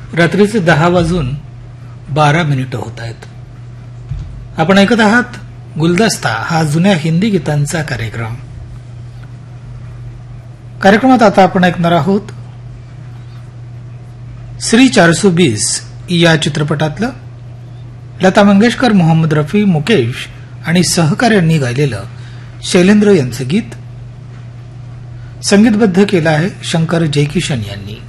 रात्रीचे 10:12 होत आहेत. आपण ऐकत आहात गुलदस्ता हा जुन्या हिंदी गीतांचा कार्यक्रम. कार्यक्रमात आता आपण ऐकणार आहोत श्री 420 या चित्रपटातलं लता मंगेशकर, मोहम्मद रफी, मुकेश आणि सहकाऱ्यांनी गायलेलं शैलेंद्र यांचं गीत. संगीतबद्ध केलं आहे शंकर जयकिशन यांनी.